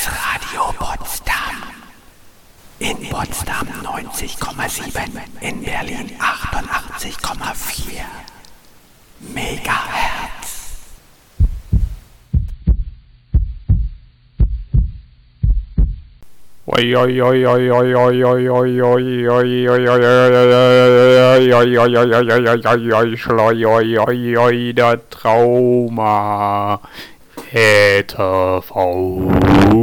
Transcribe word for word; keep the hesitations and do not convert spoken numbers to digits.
Das Radio Potsdam. In Potsdam neunzig Komma sieben, in Berlin achtundachtzig Komma vier Megahertz. Oi oi oi oi oi oi oi oi oi oi oi oi oi oi der Trauma. H T V